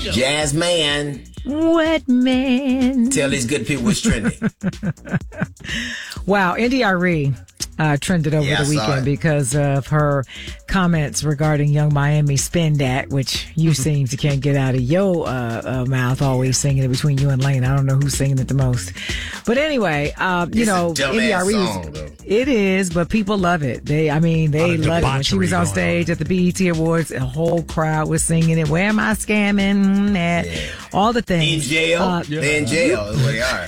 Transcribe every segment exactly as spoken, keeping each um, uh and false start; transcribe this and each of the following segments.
Jazz Man. Wet Man. Tell these good people what's trending. Wow, N D R E uh, trended over yeah, the weekend because of her comments regarding Young Miami Spin Dat, which you seem to can't get out of your uh, uh, mouth, always singing it between you and Lane. I don't know who's singing it the most. But anyway, uh, you it's know, a N D R E song, was, it is, but people love it. They, I mean, they love it. When she was on stage on. at the B E T Awards, a whole crowd was singing it. Where am I scamming? At? Yeah. All the things. In jail. Uh, yeah. They're in jail is what they are.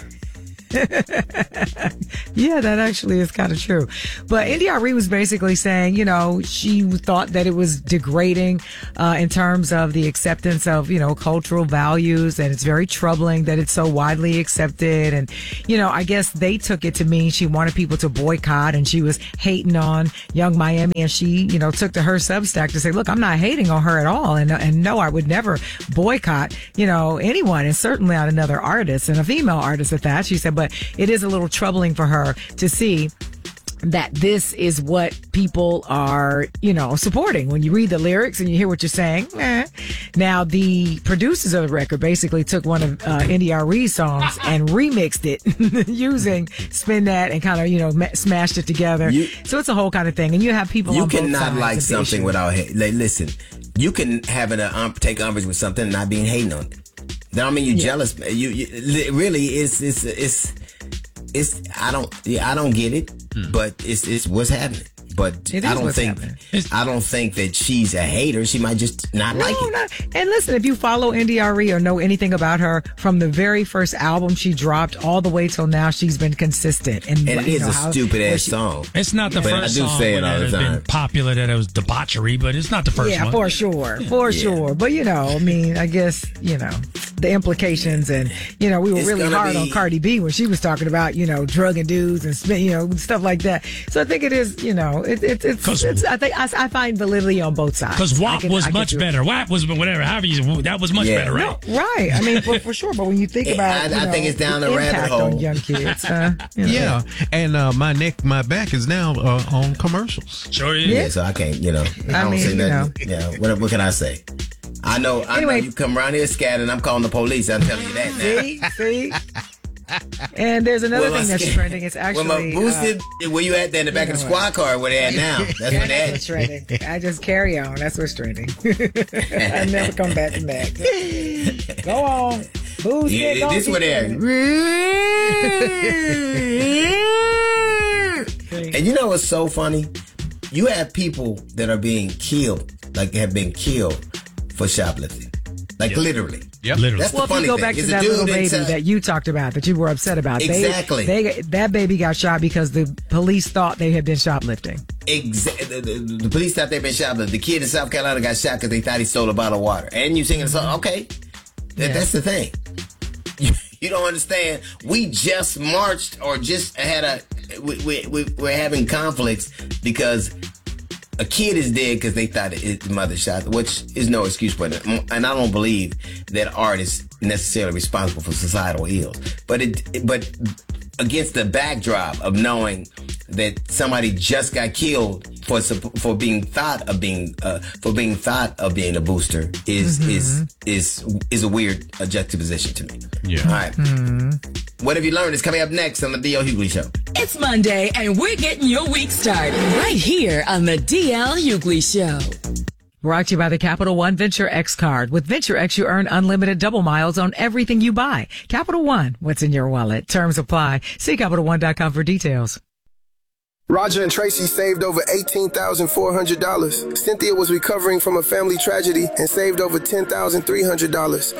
Yeah, that actually is kind of true. But N D R E was basically saying, you know, she thought that it was degrading uh, in terms of the acceptance of, you know, cultural values. And it's very troubling that it's so widely accepted. And, you know, I guess they took it to mean she wanted people to boycott and she was hating on Young Miami. And she, you know, took to her Substack to say, look, I'm not hating on her at all. And, and no, I would never boycott, you know, anyone, and certainly not another artist, and a female artist at that. She said, but But it is a little troubling for her to see that this is what people are, you know, supporting. When you read the lyrics and you hear what you're saying, eh. Now, the producers of the record basically took one of uh, N D R E's songs and remixed it using Spin Dat and kind of, you know, ma- smashed it together. You, so it's a whole kind of thing. And you have people you on both sides. You cannot like something issue. without hate. Like, listen, you can have an um, take umbrage with something and not being hating on it. That don't mean you're yeah. jealous. You, you really it's it's it's it's I don't yeah, I don't get it, hmm. but it's it's what's happening. But it I don't think happening. I don't think that she's a hater. She might just not no, like it. Not. And listen, if you follow N D R E or know anything about her, from the very first album she dropped all the way till now, she's been consistent. And, and it is know, a how, stupid ass she, song. It's not the but first I do song say it all that the has time. been popular that it was debauchery, but it's not the first yeah, one. Yeah, for sure, for yeah. sure. But you know, I mean, I guess you know the implications, and you know, we were it's really hard be, on Cardi B when she was talking about you know drugging dudes and you know stuff like that. So I think it is you know it, it, it's. It's, I think I, I find validity on both sides. Because W A P was much better. W A P was whatever, however you, that was much yeah. better, right? No, right. I mean, for, for sure. But when you think about, I, you I know, think it's down the the rabbit hole on young kids. Uh, you know. Yeah, and uh, my neck, my back is now uh, on commercials. Sure is. Yeah, so I can't, you know, I, I don't mean, say nothing. You know. Yeah, what, what can I say? I know, I anyway, know you come around here scattered, I'm calling the police. I'm telling you that now. See, see. And there's another well, thing that's scared. trending. It's actually well, my boosted. Uh, where you at there in the back of the squad car? Where they at now? That's yeah, where they that's at. what's trending. I just carry on. That's what's trending. I never come back to back. Go on, boosted. Yeah, don't this where they at. And you know what's so funny? You have people that are being killed, like have been killed for shoplifting, like yep. literally. Yep. Literally. That's well, the funny if you go thing. back It's to that little baby inside. that you talked about, that you were upset about. Exactly. They, they, that baby got shot because the police thought they had been shoplifting. Exactly. The, the, the police thought they'd been shoplifting. The kid in South Carolina got shot because they thought he stole a bottle of water. And you singing a song. Okay. That, Yeah. That's the thing. You, you don't understand. We just marched or just had a... We, we, we, we're having conflicts because... A kid is dead because they thought his mother shot, which is no excuse for it. And I don't believe that art is necessarily responsible for societal ills. But it, but against the backdrop of knowing that somebody just got killed for for being thought of being uh, for being thought of being a booster is mm-hmm. is is is a weird juxtaposition to me. Yeah. All right. Mm-hmm. What have you learned is coming up next on the D L Hughley Show. It's Monday, and we're getting your week started right here on the D L Hughley Show. Brought to you by the Capital One Venture X card. With Venture X, you earn unlimited double miles on everything you buy. Capital One, what's in your wallet? Terms apply. See Capital One dot com for details. Roger and Tracy saved over eighteen thousand four hundred dollars. Cynthia was recovering from a family tragedy and saved over ten thousand three hundred dollars.